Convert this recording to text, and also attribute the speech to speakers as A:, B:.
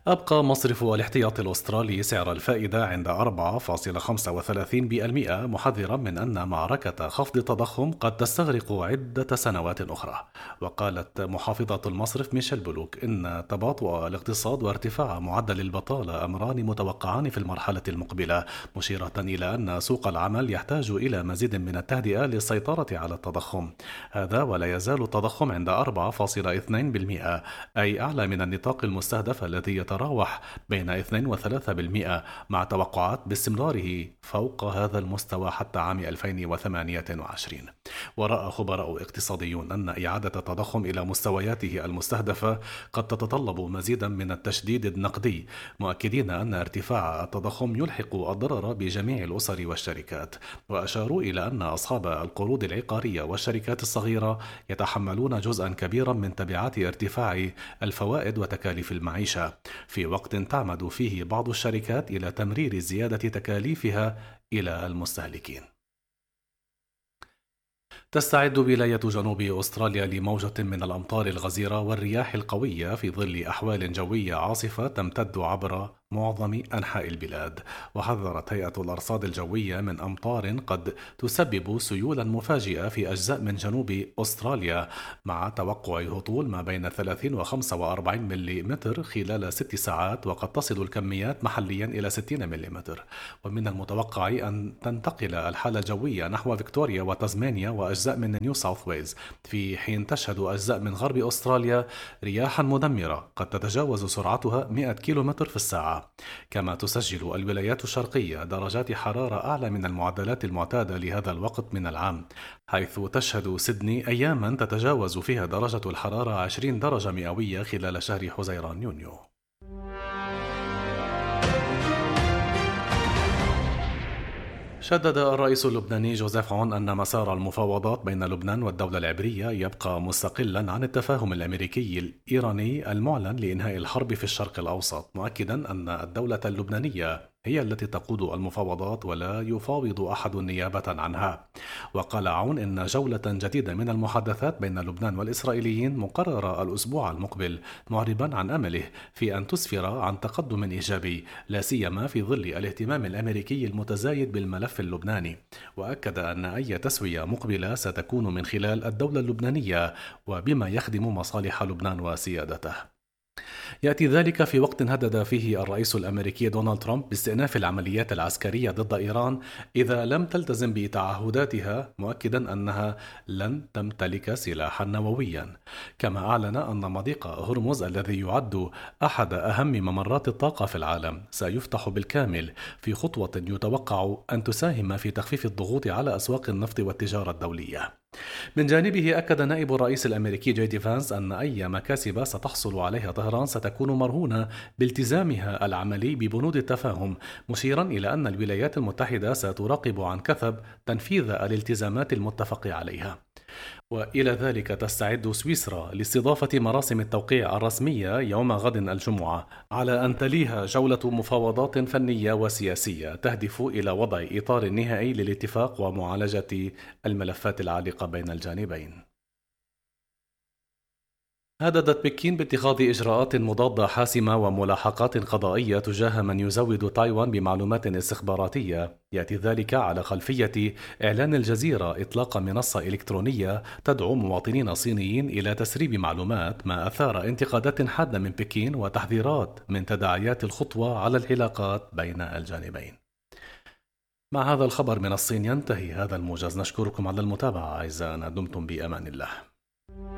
A: أبقى مصرف الاحتياطي الأسترالي سعر الفائدة عند 4.35%، محذرا من أن معركة خفض التضخم قد تستغرق عدة سنوات أخرى. وقالت محافظة المصرف ميشيل بلوك إن تباطؤ الاقتصاد وارتفاع معدل البطالة أمران متوقعان في المرحلة المقبلة، مشيرة إلى أن سوق العمل يحتاج إلى مزيد من التهدئة للسيطرة على التضخم. هذا ولا يزال التضخم عند 4.2%، أي أعلى من النطاق المستهدف الذي يتراوح بين 2 و 3%، مع توقعات باستمراره فوق هذا المستوى حتى عام 2028. ورأى خبراء اقتصاديون أن إعادة التضخم إلى مستوياته المستهدفة قد تتطلب مزيدا من التشديد النقدي، مؤكدين أن ارتفاع التضخم يلحق الضرر بجميع الأسر والشركات. وأشاروا إلى أن أصحاب القروض العقارية والشركات الصغيرة يتحملون جزءا كبيرا من تبعات ارتفاع الفوائد وتكاليف المعيشة، في وقت تعمد فيه بعض الشركات إلى تمرير زيادة تكاليفها إلى المستهلكين. تستعد ولاية جنوب أستراليا لموجة من الأمطار الغزيرة والرياح القوية في ظل أحوال جوية عاصفة تمتد عبر معظم أنحاء البلاد. وحذرت هيئة الأرصاد الجوية من أمطار قد تسبب سيولا مفاجئة في أجزاء من جنوب أستراليا، مع توقع هطول ما بين 30 و 45 ملم خلال 6 ساعات، وقد تصل الكميات محليا إلى 60 ملم. ومن المتوقع أن تنتقل الحالة الجوية نحو فيكتوريا وتازمانيا وأجزاء من نيو ساوث ويلز، في حين تشهد أجزاء من غرب أستراليا رياحا مدمرة قد تتجاوز سرعتها 100 كيلومتر في الساعة. كما تسجل الولايات الشرقية درجات حرارة أعلى من المعدلات المعتادة لهذا الوقت من العام، حيث تشهد سيدني أياما تتجاوز فيها درجة الحرارة 20 درجة مئوية خلال شهر حزيران يونيو. شدد الرئيس اللبناني جوزيف عون أن مسار المفاوضات بين لبنان والدولة العبرية يبقى مستقلا عن التفاهم الأمريكي الإيراني المعلن لإنهاء الحرب في الشرق الأوسط، مؤكدا أن الدولة اللبنانية هي التي تقود المفاوضات ولا يفاوض أحد نيابة عنها. وقال عون إن جولة جديدة من المحادثات بين لبنان والإسرائيليين مقررة الأسبوع المقبل، معربا عن أمله في أن تسفر عن تقدم إيجابي، لا سيما في ظل الاهتمام الأمريكي المتزايد بالملف اللبناني. وأكد أن أي تسوية مقبلة ستكون من خلال الدولة اللبنانية وبما يخدم مصالح لبنان وسيادته. يأتي ذلك في وقت هدد فيه الرئيس الأمريكي دونالد ترامب باستئناف العمليات العسكرية ضد إيران إذا لم تلتزم بتعهداتها، مؤكدا أنها لن تمتلك سلاحا نوويا. كما أعلن أن مضيق هرمز الذي يعد أحد أهم ممرات الطاقة في العالم سيفتح بالكامل، في خطوة يتوقع أن تساهم في تخفيف الضغوط على أسواق النفط والتجارة الدولية. من جانبه أكد نائب الرئيس الأمريكي جي دي فانس أن أي مكاسب ستحصل عليها طهران ستكون مرهونة بالتزامها العملي ببنود التفاهم، مشيرا إلى أن الولايات المتحدة ستراقب عن كثب تنفيذ الالتزامات المتفق عليها. وإلى ذلك تستعد سويسرا لاستضافة مراسم التوقيع الرسمية يوم غد الجمعة، على أن تليها جولة مفاوضات فنية وسياسية تهدف إلى وضع إطار نهائي للاتفاق ومعالجة الملفات العالقة بين الجانبين. هددت بكين باتخاذ إجراءات مضادة حاسمة وملاحقات قضائية تجاه من يزود تايوان بمعلومات استخباراتية. يأتي ذلك على خلفية إعلان الجزيرة إطلاق منصة إلكترونية تدعو مواطنين صينيين إلى تسريب معلومات، ما أثار انتقادات حادة من بكين وتحذيرات من تداعيات الخطوة على العلاقات بين الجانبين. مع هذا الخبر من الصين ينتهي هذا الموجز. نشكركم على المتابعة أعزائنا، دمتم بأمان الله.